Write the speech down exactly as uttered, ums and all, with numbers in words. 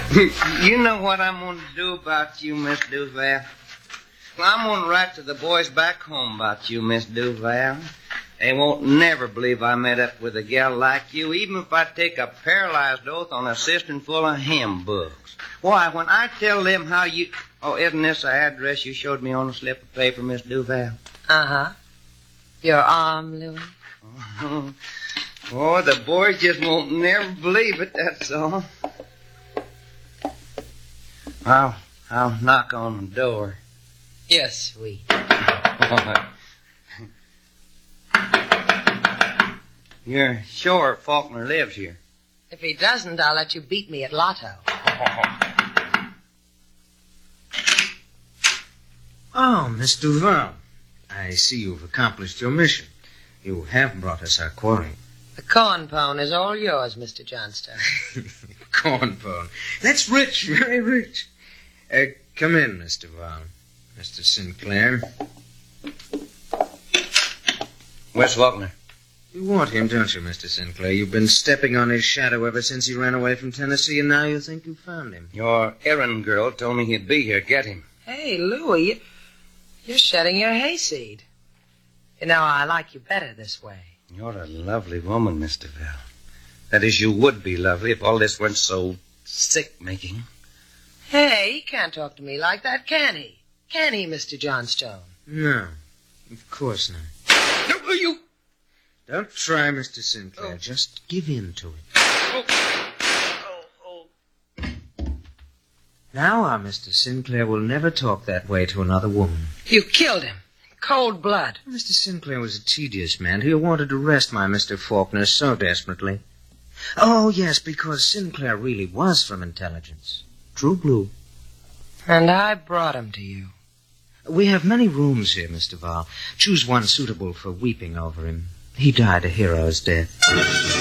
You know what I'm going to do about you, Miss Duval? Well, I'm going to write to the boys back home about you, Miss Duval. They won't never believe I met up with a gal like you, even if I take a paralyzed oath on a cistern full of hymn books. Why, when I tell them how you... Oh, isn't this the address you showed me on a slip of paper, Miss Duval? Uh-huh. Your arm, Louis? Oh, oh, the boys just won't never believe it, that's all. I'll, I'll knock on the door. Yes, sweet. You're sure Faulkner lives here? If he doesn't, I'll let you beat me at Lotto. Oh, Miss Duval. I see you've accomplished your mission. You have brought us our quarry. The corn pone is all yours, Mister Johnstone. Corn pone. That's rich, very rich. Uh, come in, Mister Duval. Mister Sinclair. Where's Faulkner? You want him, don't you, Mister Sinclair? You've been stepping on his shadow ever since he ran away from Tennessee, and now you think you found him. Your errand girl told me he'd be here. Get him. Hey, Louis, you're shedding your hayseed. You know, I like you better this way. You're a lovely woman, Mister Duval. That is, you would be lovely if all this weren't so sick-making. Hey, he can't talk to me like that, can he? Can he, Mister Johnstone? No, of course not. No, you... Don't try, Mister Sinclair. Oh. Just give in to it. Oh. Oh, oh. Now our Mister Sinclair will never talk that way to another woman. You killed him. Cold blood. Mister Sinclair was a tedious man who wanted to arrest my Mister Faulkner so desperately. Oh, yes, because Sinclair really was from intelligence. True blue. And I brought him to you. We have many rooms here, Mister Val. Choose one suitable for weeping over him. He died a hero's death.